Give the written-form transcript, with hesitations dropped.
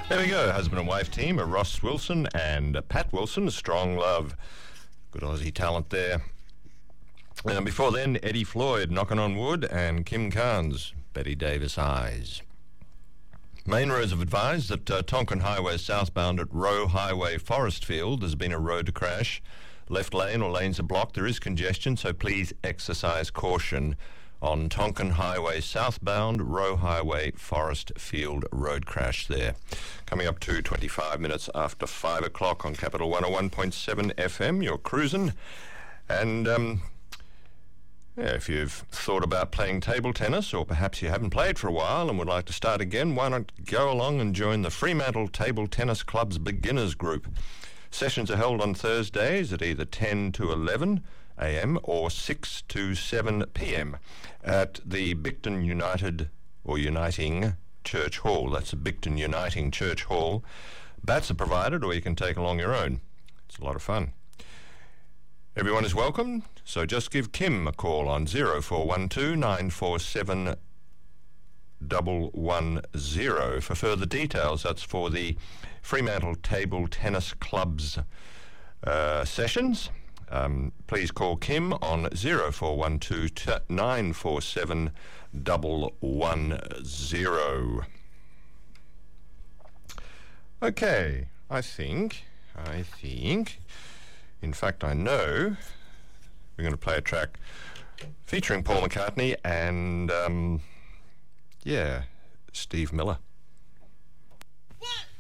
There we go, husband and wife team, Ross Wilson and Pat Wilson, Strong Love. Good Aussie talent there. And before then, Eddie Floyd, Knocking on Wood, and Kim Carnes, Betty Davis Eyes. Main roads have advised that Tonkin Highway southbound at Roe Highway Forestfield, there's been a road crash. Left lane or lanes are blocked. There is congestion, so please exercise caution on Tonkin Highway southbound, Roe Highway Forestfield road crash there. Coming up to 25 minutes after 5 o'clock on Capital 101.7 FM, you're cruising. And if you've thought about playing table tennis, or perhaps you haven't played for a while and would like to start again, why not go along and join the Fremantle Table Tennis Club's beginners group. Sessions are held on Thursdays at either 10 to 11 a.m. or 6 to 7 p.m. at the Bicton Uniting Church Hall. That's the Bicton Uniting Church Hall. Bats are provided, or you can take along your own. It's a lot of fun. Everyone is welcome, so just give Kim a call on 0412 947 110 for further details. That's for the Fremantle Table Tennis Club's sessions. Please call Kim on 0412 947 110. Okay, I think, in fact I know, we're going to play a track featuring Paul McCartney and, Steve Miller.